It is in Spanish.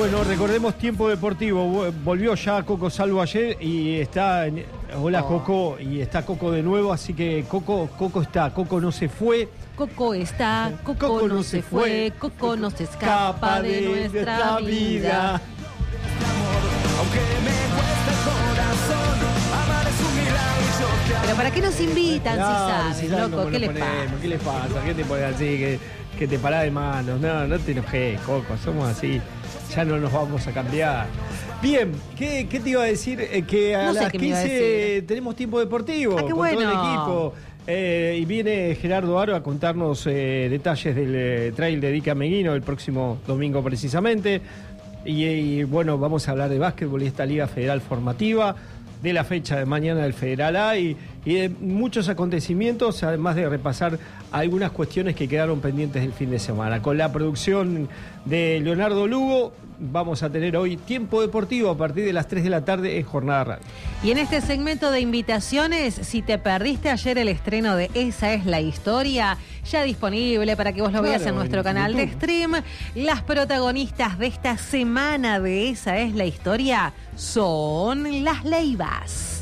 Bueno, recordemos Tiempo Deportivo. Volvió ya Coco Salvo ayer y está... Hola Coco, y está Coco de nuevo, así que Coco está, Coco no se fue. Coco está, Coco no se fue, Coco no se escapa de nuestra vida. Pero ¿para qué nos invitan si saben, loco? ¿Qué les pasa? ¿Qué les pasa? ¿Qué te pones así? Que te parás de manos. No te enojes, Coco, somos así. Ya no nos vamos a cambiar. Bien, ¿qué te iba a decir? Que a las 15 tenemos Tiempo Deportivo con todo el equipo. Y viene Gerardo Aro a contarnos detalles del trail de Dique Ameguino el próximo domingo precisamente. Y bueno, vamos a hablar de básquetbol y esta Liga Federal Formativa, de la fecha de mañana del Federal A y de muchos acontecimientos, además de repasar algunas cuestiones que quedaron pendientes del fin de semana. Con la producción de Leonardo Lugo, vamos a tener hoy Tiempo Deportivo a partir de las 3 de la tarde en Jornada Radio. Y en este segmento de invitaciones, si te perdiste ayer el estreno de Esa es la Historia, ya disponible para que vos lo veas en nuestro canal de stream, las protagonistas de esta semana de Esa es la Historia son las Leivas.